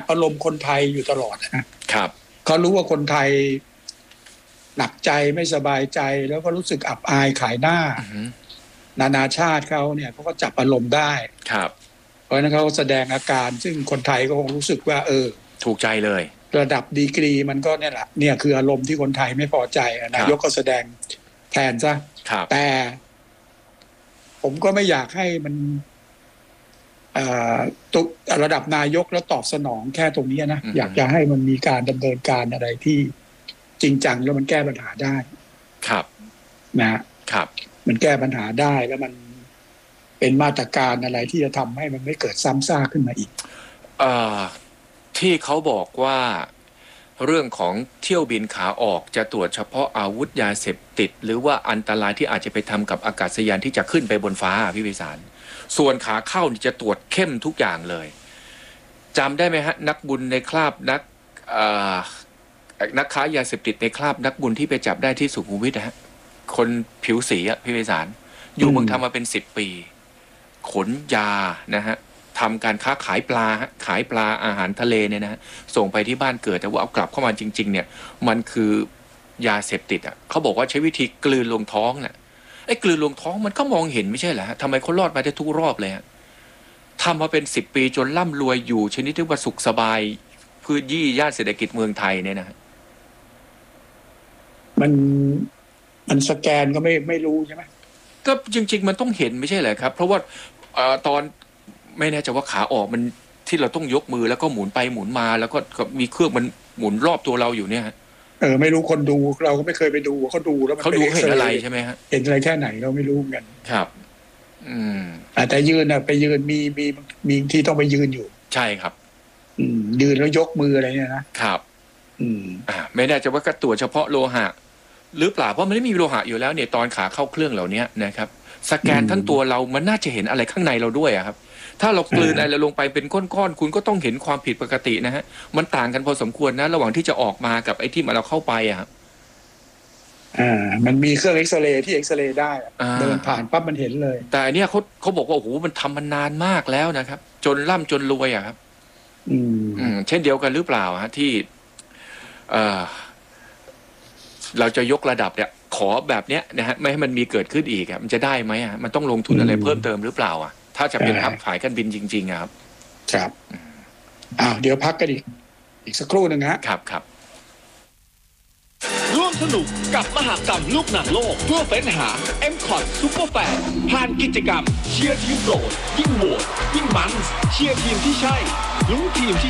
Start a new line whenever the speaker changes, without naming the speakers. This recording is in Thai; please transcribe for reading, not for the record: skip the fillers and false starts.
อารมณ์คนไทยอยู่ตลอดนะครับเขารู้ว่าคนไทยหนักใจไม่สบายใจแล้วก็รู้สึกอับอายขายหน้านานาชาติเขาเนี่ยเขาก็จับอารมณ์ได้
ครับ
เพราะฉะนั้นเขาแสดงอาการซึ่งคนไทยก็คงรู้สึกว่า
ถูกใจเลย
ระดับดีกรีมันก็เนี่ยแหละเนี่ยคืออารมณ์ที่คนไทยไม่พอใจนายกก็แสดงแทนซะแต่ผมก็ไม่อยากให้มันตุระดับนายกแล้วตอบสนองแค่ตรงนี้นะอยากจะให้มันมีการดำเนินการอะไรที่จริงจังแล้วมันแก้ปัญหาได้
ครับ
นะครับมันแก้ปัญหาได้แล้วมันเป็นมาตรการอะไรที่จะทำให้มันไม่เกิดซ้ำซากขึ้นมาอีก
ที่เขาบอกว่าเรื่องของเที่ยวบินขาออกจะตรวจเฉพาะอาวุธยาเสพติดหรือว่าอันตรายที่อาจจะไปทำกับอากาศยานที่จะขึ้นไปบนฟ้าพี่วิสารส่วนขาเข้าจะตรวจเข้มทุกอย่างเลยจำได้ไหมฮะนักบุญในคราบนักค้ายาเสพติดในคราบนักบุญที่ไปจับได้ที่สุขุมวิทนะฮะคนผิวสีอะพี่วิสารอยู่เมืองทำมาเป็น10 ปีขนยานะฮะทำการค้าขายปลาอาหารทะเลเนี่ยนะฮะส่งไปที่บ้านเกิดแต่ว่าเอากลับเข้ามาจริงๆเนี่ยมันคือยาเสพติดอ่ะเขาบอกว่าใช้วิธีกลืนลงท้องน่ะไอ้กลืนลงท้องมันก็มองเห็นไม่ใช่เหรอฮะทำไมเขารอดมาได้ทุกรอบเลยฮะทำมาเป็น10 ปีจนร่ำรวยอยู่ชนิดที่ว่าสุขสบายพื้นที่ย่านเศรษฐกิจเมืองไทยเนี่ยนะ
มันสแกนก็ไม่รู้ใช่ไหม
ก็จริงๆมันต้องเห็นไม่ใช่เหรอครับเพราะว่าตอนไม่แน่ใจว่าขาออกมันที่เราต้องยกมือแล้วก็หมุนไปหมุนมาแล้วก็มีเครื่องมันหมุนรอบตัวเราอยู่เนี่ย
ไม่รู้คนดูเราก็ไม่เคยไปดูเขาดูแล้ว
เขาดูเห็นอะไรใช่ไหมฮะ
เห็นอะไรแค่ไหนเราไม่รู้กัน
ครับ
แต่ยืนไปยืนมีที่ต้องไปยืนอยู่
ใช่ครับ
ยืนแล้วยกมืออะไรเนี่ยนะครับ
ไม่แน่ใจว่าก็ตรวจเฉพาะโลหะหรือเปล่าเพราะมันไม่มีโลหะอยู่แล้วเนี่ยตอนขาเข้าเครื่องเหล่านี้นะครับสแกนทั้งตัวเรามันน่าจะเห็นอะไรข้างในเราด้วยครับถ้าเรากลืนอะไรลงไปเป็นก้อนๆคุณก็ต้องเห็นความผิดปกตินะฮะมันต่างกันพอสมควรนะระหว่างที่จะออกมากับไอ้ที่เราเข้าไปครับ
มันมีเครื่องเอ็กซเรย์ที่เอ็กซเรย์ได้เดินผ่านปั๊บมันเห็นเลย
แต่เนี่ยเขาบอกว่าโอ้โหมันทำมันนานมากแล้วนะครับจนร่ำจนรวยครับเช่นเดียวกันหรือเปล่าฮะที่เราจะยกระดับเนี่ยขอแบบเนี้ยนะฮะไม่ให้มันมีเกิดขึ้นอีกมันจะได้ไหมมันต้องลงทุนอะไรเพิ่มเติมหรือเปล่าถ้าจะเป็นทัพฝ่ายการบินจริงๆครับ
ครับเดี๋ยวพักกันอีกสักครู่หนึ่ง
ครับ
ร่วมสนุกกับมหกรรมลูกหนังโลกเพื่อเฟ้นหา M.Cot Super Fan ผ่านกิจกรรมเชียร์ทีมโปรดยิ่งโหวตยิ่งมันเชียร์ทีมที่ใช่ลุ้นทีมที่